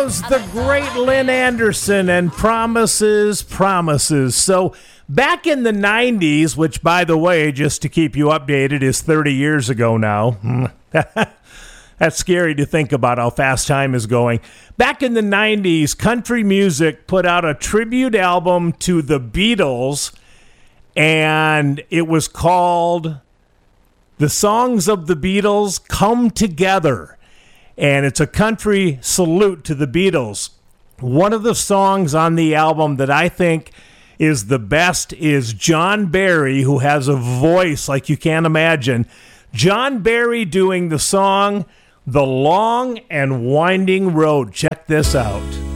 was the great Lynn Anderson and Promises, Promises. So back in the 90s, which, by the way, just to keep you updated, is 30 years ago now. That's scary to think about how fast time is going. Back in the 90s, country music put out a tribute album to the Beatles, and it was called The Songs of the Beatles Come Together. And it's a country salute to the Beatles. One of the songs on the album that I think is the best is John Barry, who has a voice like you can't imagine. John Barry doing the song The Long and Winding Road. Check this out.